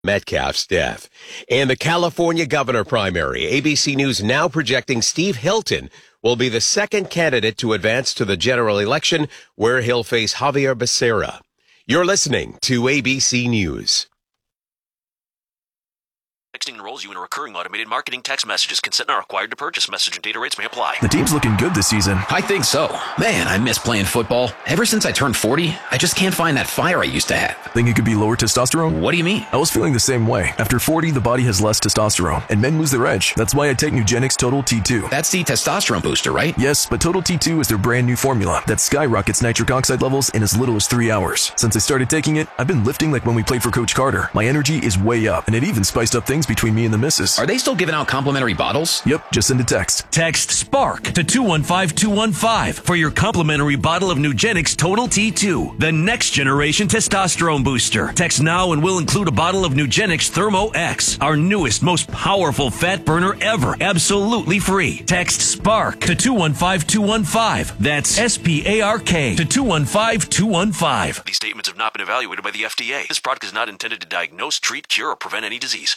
Metcalf's death. In the California governor primary, ABC News now projecting Steve Hilton will be the second candidate to advance to the general election, where he'll face Javier Becerra. You're listening to ABC News. Texting enrolls you in a recurring automated marketing text messages. Consent not required to purchase. Message and data rates may apply. The team's looking good this season. I think so. Man, I miss playing football. Ever since I turned 40, I just can't find that fire I used to have. Think it could be lower testosterone? What do you mean? I was feeling the same way. After 40, the body has less testosterone, and men lose their edge. That's why I take Nugenix Total T2. That's the testosterone booster, right? Yes, but Total T2 is their brand new formula that skyrockets nitric oxide levels in as little as 3 hours. Since I started taking it, I've been lifting like when we played for Coach Carter. My energy is way up, and it even spiced up things between me and the missus. Are they still giving out complimentary bottles? Yep, just send a text. Text SPARK to 215-215 for your complimentary bottle of Nugenix Total T2, the next generation testosterone booster. Text now and we'll include a bottle of Nugenix Thermo X, our newest, most powerful fat burner ever, absolutely free. Text SPARK to 215-215. That's SPARK to 215-215. These statements have not been evaluated by the FDA. This product is not intended to diagnose, treat, cure, or prevent any disease.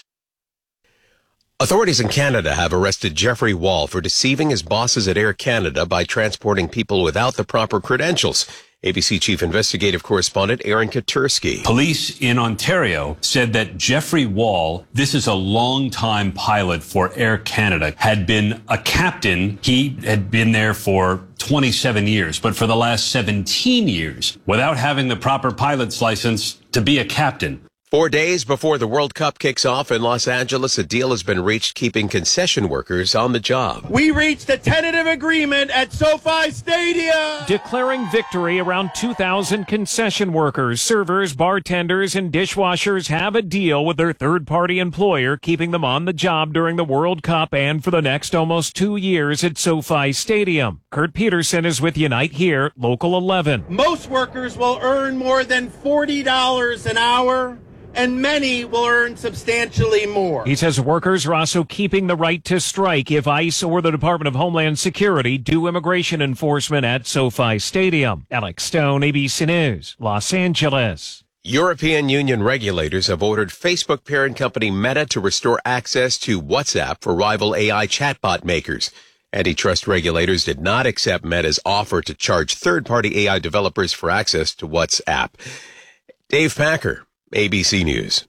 Authorities in Canada have arrested Jeffrey Wall for deceiving his bosses at Air Canada by transporting people without the proper credentials. ABC Chief Investigative Correspondent Aaron Katersky. Police in Ontario said that Jeffrey Wall, this is a longtime pilot for Air Canada, had been a captain. He had been there for 27 years, but for the last 17 years, without having the proper pilot's license to be a captain. 4 days before the World Cup kicks off in Los Angeles, a deal has been reached keeping concession workers on the job. We reached a tentative agreement at SoFi Stadium. Declaring victory, around 2,000 concession workers, servers, bartenders, and dishwashers have a deal with their third-party employer, keeping them on the job during the World Cup and for the next almost 2 years at SoFi Stadium. Kurt Peterson is with Unite Here, Local 11. Most workers will earn more than $40 an hour, and many will earn substantially more. He says workers are also keeping the right to strike if ICE or the Department of Homeland Security do immigration enforcement at SoFi Stadium. Alex Stone, ABC News, Los Angeles. European Union regulators have ordered Facebook parent company Meta to restore access to WhatsApp for rival AI chatbot makers. Antitrust regulators did not accept Meta's offer to charge third-party AI developers for access to WhatsApp. Dave Packer, ABC News.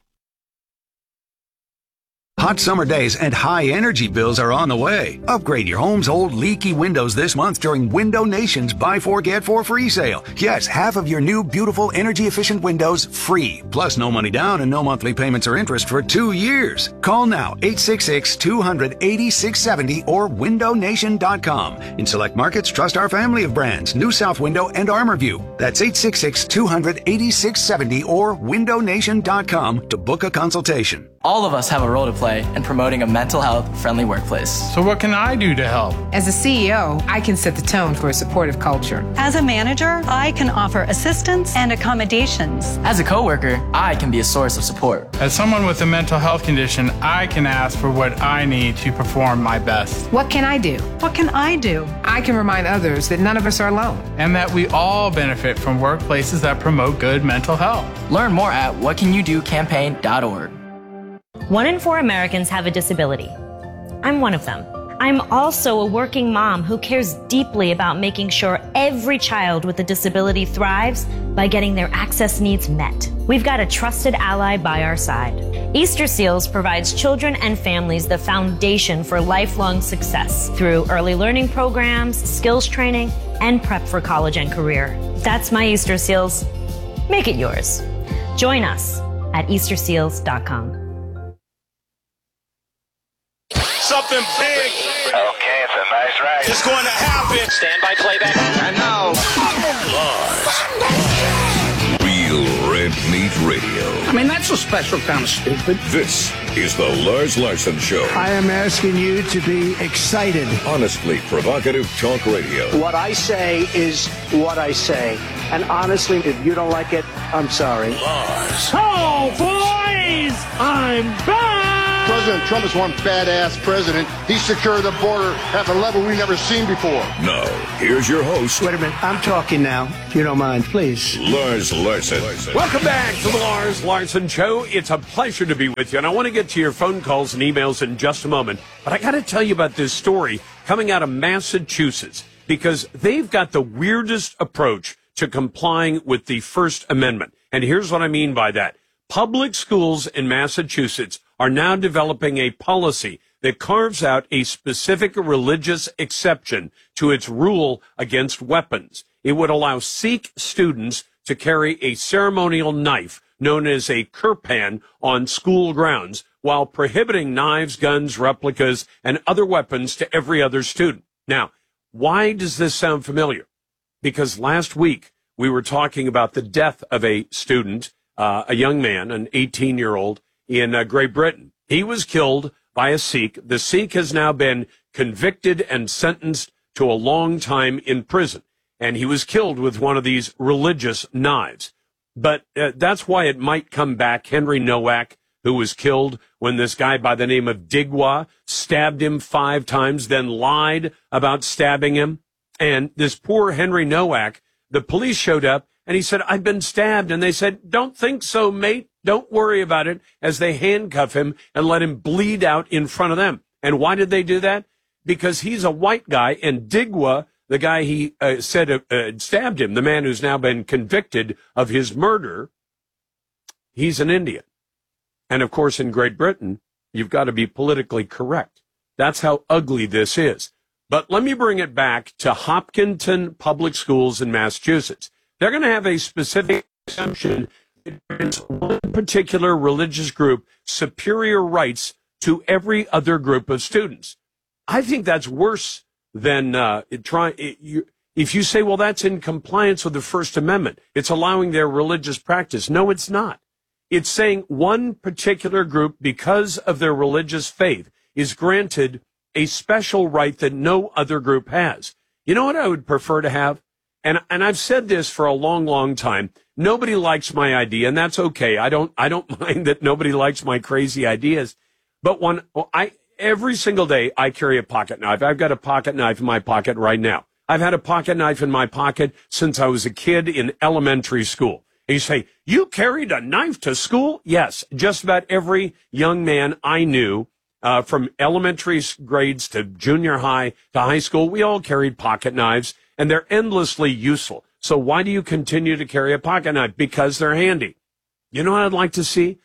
Hot summer days and high energy bills are on the way. Upgrade your home's old leaky windows this month during Window Nation's Buy 4 Get 4 free sale. Yes, half of your new beautiful energy efficient windows free. Plus no money down and no monthly payments or interest for 2 years. Call now 866-200-8670 or windownation.com. In select markets, trust our family of brands, New South Window and ArmorView. That's 866-200-8670 or windownation.com to book a consultation. All of us have a role to play in promoting a mental health friendly workplace. So what can I do to help? As a CEO, I can set the tone for a supportive culture. As a manager, I can offer assistance and accommodations. As a coworker, I can be a source of support. As someone with a mental health condition, I can ask for what I need to perform my best. What can I do? What can I do? I can remind others that none of us are alone. And that we all benefit from workplaces that promote good mental health. Learn more at whatcanyoudocampaign.org. 1 in 4 Americans have a disability. I'm one of them. I'm also a working mom who cares deeply about making sure every child with a disability thrives by getting their access needs met. We've got a trusted ally by our side. Easter Seals provides children and families the foundation for lifelong success through early learning programs, skills training, and prep for college and career. That's my Easter Seals. Make it yours. Join us at easterseals.com. Something big. Okay, it's a nice ride. It's going to happen. Stand by playback. And now, Real Red Meat Radio. I mean, that's a special kind of stupid. This is the Lars Larson Show. I am asking you to be excited. Honestly provocative talk radio. What I say is what I say. And honestly, if you don't like it, I'm sorry. Lars. Oh, boys! I'm back! For President Trump is one badass president. He secured the border at a level we've never seen before. Now, here's your host. Wait a minute. I'm talking now. If you don't mind, please. Lars Larson. Welcome back to the Lars Larson Show. It's a pleasure to be with you, and I want to get to your phone calls and emails in just a moment. But I got to tell you about this story coming out of Massachusetts, because they've got the weirdest approach to complying with the First Amendment. And here's what I mean by that. Public schools in Massachusetts are now developing a policy that carves out a specific religious exception to its rule against weapons. It would allow Sikh students to carry a ceremonial knife known as a kirpan on school grounds, while prohibiting knives, guns, replicas, and other weapons to every other student. Now, why does this sound familiar? Because last week we were talking about the death of a student, a young man, an 18-year-old in Great Britain. He was killed by a Sikh. The Sikh has now been convicted and sentenced to a long time in prison, and he was killed with one of these religious knives. But that's why it might come back. Henry Nowak, who was killed when this guy by the name of Digwa stabbed him 5 times, then lied about stabbing him. And this poor Henry Nowak, the police showed up, and he said, I've been stabbed. And they said, don't think so, mate. Don't worry about it, as they handcuff him and let him bleed out in front of them. And why did they do that? Because he's a white guy, and Digwa, the guy he said stabbed him, the man who's now been convicted of his murder, he's an Indian. And, of course, in Great Britain, you've got to be politically correct. That's how ugly this is. But let me bring it back to Hopkinton Public Schools in Massachusetts. They're going to have a specific exemption that grants one particular religious group superior rights to every other group of students. I think that's worse than if you say, well, that's in compliance with the First Amendment. It's allowing their religious practice. No, it's not. It's saying one particular group, because of their religious faith, is granted a special right that no other group has. You know what I would prefer to have? And I've said this for a long, long time. Nobody likes my idea, and that's okay. I don't mind that nobody likes my crazy ideas. But every single day I carry a pocket knife. I've got a pocket knife in my pocket right now. I've had a pocket knife in my pocket since I was a kid in elementary school. And you say, you carried a knife to school? Yes, just about every young man I knew, from elementary grades to junior high to high school, we all carried pocket knives, and they're endlessly useful. So why do you continue to carry a pocket knife? Because they're handy. You know what I'd like to see?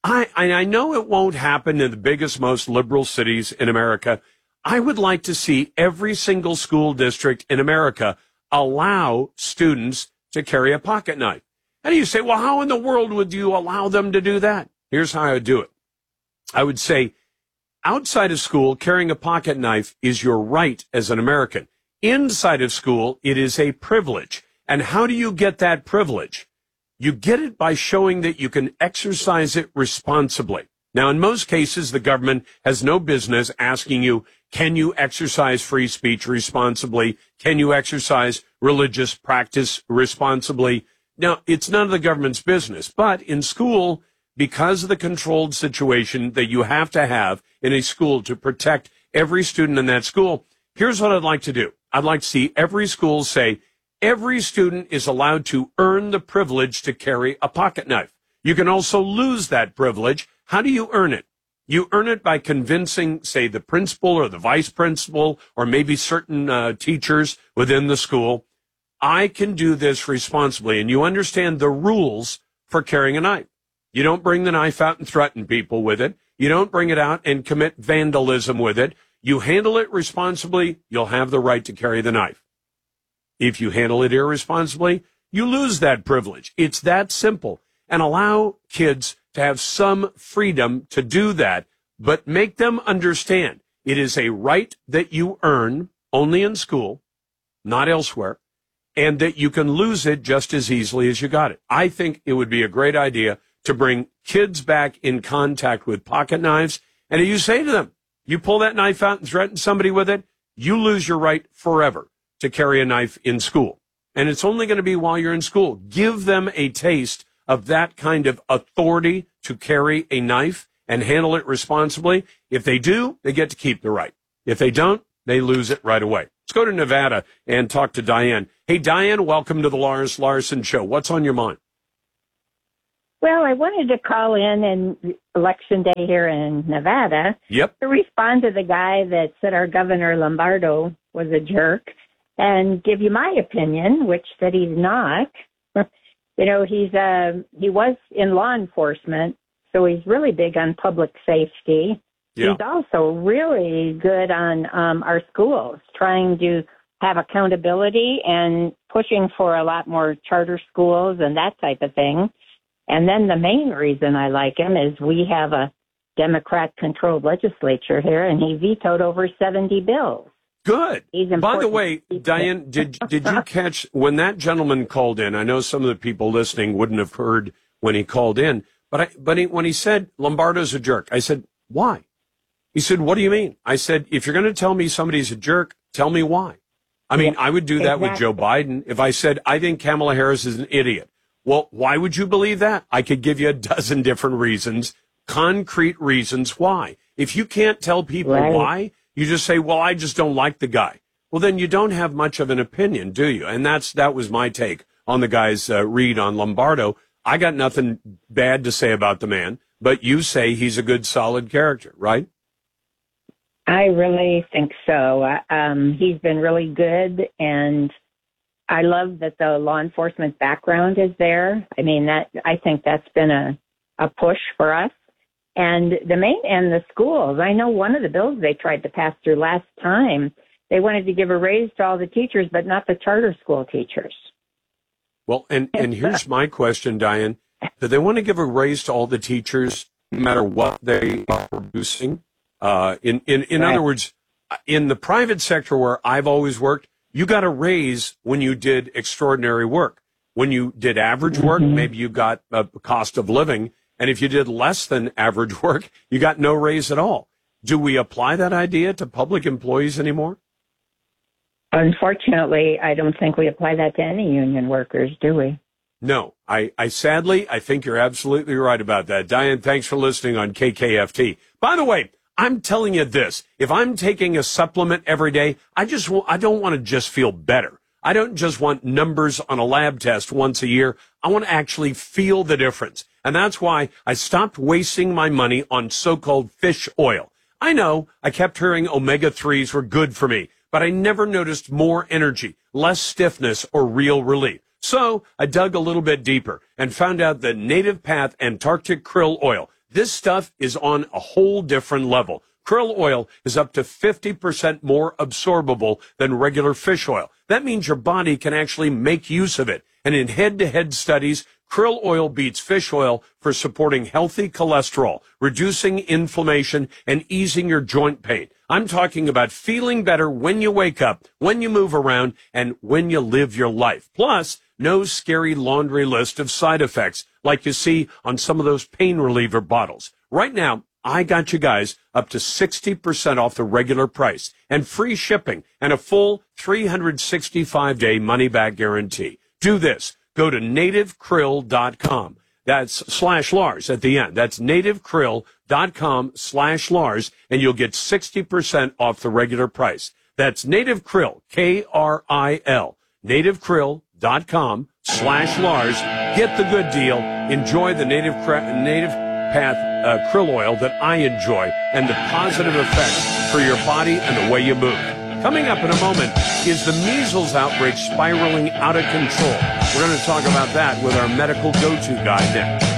I know it won't happen in the biggest, most liberal cities in America. I would like to see every single school district in America allow students to carry a pocket knife. And you say, well, how in the world would you allow them to do that? Here's how I would do it. I would say, outside of school, carrying a pocket knife is your right as an American. Inside of school, it is a privilege. And how do you get that privilege? You get it by showing that you can exercise it responsibly. Now, in most cases, the government has no business asking you, can you exercise free speech responsibly? Can you exercise religious practice responsibly? Now, it's none of the government's business. But in school, because of the controlled situation that you have to have in a school to protect every student in that school, here's what I'd like to do. I'd like to see every school say, every student is allowed to earn the privilege to carry a pocket knife. You can also lose that privilege. How do you earn it? You earn it by convincing, say, the principal or the vice principal or maybe certain teachers within the school, I can do this responsibly. And you understand the rules for carrying a knife. You don't bring the knife out and threaten people with it. You don't bring it out and commit vandalism with it. You handle it responsibly, you'll have the right to carry the knife. If you handle it irresponsibly, you lose that privilege. It's that simple. And allow kids to have some freedom to do that, but make them understand it is a right that you earn only in school, not elsewhere, and that you can lose it just as easily as you got it. I think it would be a great idea to bring kids back in contact with pocket knives. And if you say to them, you pull that knife out and threaten somebody with it, you lose your right forever to carry a knife in school. And it's only going to be while you're in school. Give them a taste of that kind of authority to carry a knife, and handle it responsibly. If they do, they get to keep the right. If they don't, they lose it right away. Let's go to Nevada and talk to Diane. Hey, Diane, welcome to the Lars Larson Show. What's on your mind? Well, I wanted to call in Election Day here in Nevada to respond to the guy that said our Governor Lombardo was a jerk and give you my opinion, which that he's not. You know, he was in law enforcement, so he's really big on public safety. Yeah. He's also really good on our schools, trying to have accountability and pushing for a lot more charter schools and that type of thing. And then the main reason I like him is we have a Democrat-controlled legislature here, and he vetoed over 70 bills. Good. By the way, Diane, did you catch when that gentleman called in? I know some of the people listening wouldn't have heard when he called in, but when he said Lombardo's a jerk, I said, why? He said, what do you mean? I said, if you're going to tell me somebody's a jerk, tell me why. I mean, I would do that with Joe Biden. If I said, I think Kamala Harris is an idiot. Well, why would you believe that? I could give you a dozen different reasons, concrete reasons why. If you can't tell people why, you just say, well, I just don't like the guy. Well, then you don't have much of an opinion, do you? And that was my take on the guy's read on Lombardo. I got nothing bad to say about the man, but you say he's a good, solid character, right? I really think so. He's been really good, and I love that the law enforcement background is there. I mean, I think that's been a push for us. And the schools, I know one of the bills they tried to pass through last time, they wanted to give a raise to all the teachers, but not the charter school teachers. Well, and here's my question, Diane. Do they want to give a raise to all the teachers no matter what they are producing? In other words, in the private sector where I've always worked, you got a raise when you did extraordinary work. When you did average work, maybe you got a cost of living. And if you did less than average work, you got no raise at all. Do we apply that idea to public employees anymore? Unfortunately, I don't think we apply that to any union workers, do we? No. I sadly, I think you're absolutely right about that. Diane, thanks for listening on KKFT. By the way, I'm telling you this. If I'm taking a supplement every day, I don't want to just feel better. I don't just want numbers on a lab test once a year. I want to actually feel the difference. And that's why I stopped wasting my money on so-called fish oil. I know I kept hearing omega-3s were good for me, but I never noticed more energy, less stiffness, or real relief. So I dug a little bit deeper and found out that Native Path Antarctic Krill Oil, this stuff is on a whole different level. Krill oil is up to 50% more absorbable than regular fish oil. That means your body can actually make use of it. And in head-to-head studies, krill oil beats fish oil for supporting healthy cholesterol, reducing inflammation, and easing your joint pain. I'm talking about feeling better when you wake up, when you move around, and when you live your life. Plus, no scary laundry list of side effects like you see on some of those pain reliever bottles. Right now, I got you guys up to 60% off the regular price and free shipping and a full 365-day money-back guarantee. Do this. Go to nativekrill.com. That's /Lars at the end. That's nativekrill.com/Lars, and you'll get 60% off the regular price. That's Native Krill, K-R-I-L, nativekrill.com /Lars. Get the good deal. Enjoy the Native Path krill oil that I enjoy and the positive effects for your body and the way you move. Coming up in a moment is the measles outbreak spiraling out of control. We're going to talk about that with our medical go-to guy next.